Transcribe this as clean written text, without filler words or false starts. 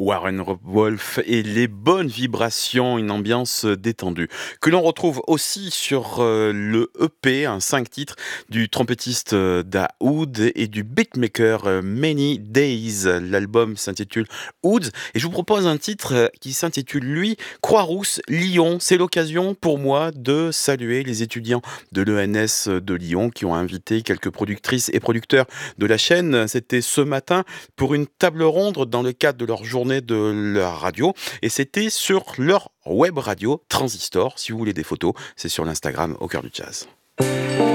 Warren Wolf et les bonnes vibrations, une ambiance détendue, que l'on retrouve aussi sur le EP, un 5 titres du trompettiste Daoud et du beatmaker Many Days. L'album s'intitule Oud et je vous propose un titre qui s'intitule lui Croix-Rousse Lyon. C'est l'occasion pour moi de saluer les étudiants de l'ENS de Lyon qui ont invité quelques productrices et producteurs de la chaîne. C'était ce matin pour une table ronde dans le cadre de leur journée de la radio et c'était sur leur web radio Transistor. Si vous voulez des photos, c'est sur l'Instagram Au Cœur du Jazz.